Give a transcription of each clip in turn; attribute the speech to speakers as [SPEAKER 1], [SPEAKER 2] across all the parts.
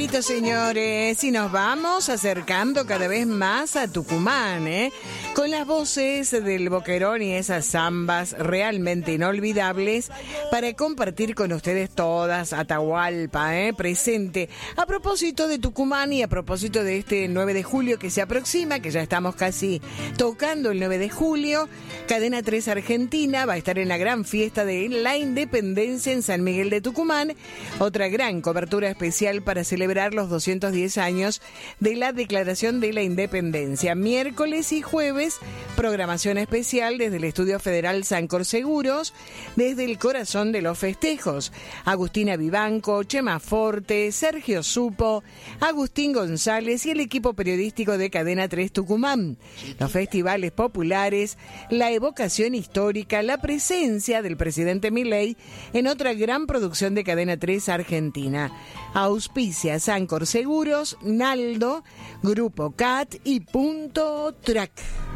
[SPEAKER 1] Listo, señores, y nos vamos acercando cada vez más a Tucumán, con las voces del Boquerón y esas zambas realmente inolvidables para compartir con ustedes todas. Atahualpa, presente. A propósito de Tucumán y a propósito de este 9 de julio que se aproxima, que ya estamos casi tocando el 9 de julio, Cadena 3 Argentina va a estar en la gran fiesta de la Independencia en San Miguel de Tucumán, otra gran cobertura especial para celebrar los 210 años de la Declaración de la Independencia. Miércoles y jueves, programación especial desde el Estudio Federal Sancor Seguros, desde el corazón de los festejos. Agustina Vivanco, Chema Forte, Sergio Supo, Agustín González y el equipo periodístico de Cadena 3 Tucumán. Los festivales populares, la evocación histórica, la presencia del presidente Milei en otra gran producción de Cadena 3 Argentina. Auspicia Sancor Seguros, Naldo, Grupo CAT y Punto Track.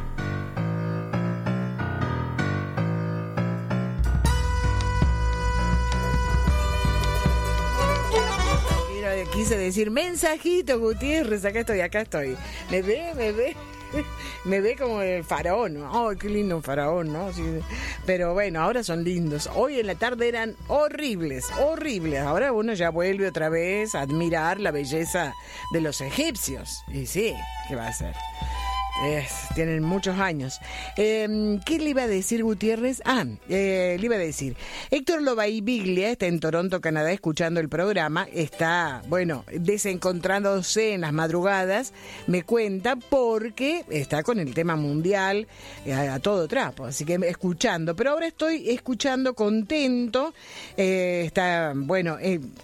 [SPEAKER 1] Quise decir mensajito, Gutiérrez, acá estoy. ¿Me ve? Me ve como el faraón. ¡Ay, qué lindo un faraón!, ¿no? Sí. Pero bueno, ahora son lindos. Hoy en la tarde eran horribles. Ahora uno ya vuelve otra vez a admirar la belleza de los egipcios. Y sí, ¿qué va a hacer? Tienen muchos años. ¿Qué le iba a decir, Gutiérrez? Le iba a decir, Héctor Lobaibiglia está en Toronto, Canadá, escuchando el programa. Está, desencontrándose en las madrugadas, me cuenta, porque está con el tema mundial a todo trapo, así que escuchando. Pero ahora estoy escuchando contento. Está,